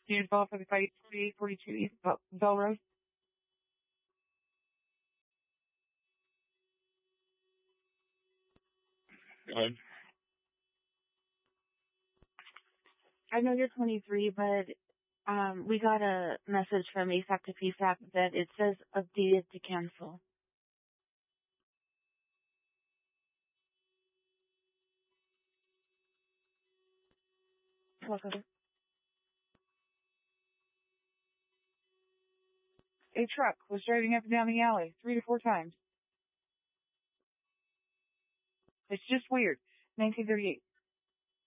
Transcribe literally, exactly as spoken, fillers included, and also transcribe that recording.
Unit Bell for the fight, forty-eight forty-two East Bell, Bell Road. Go ahead. I know you're twenty-three, but um, we got a message from A S A P to P S A P that it says updated to cancel. Welcome. A truck was driving up and down the alley three to four times. It's just weird. nineteen thirty-eight.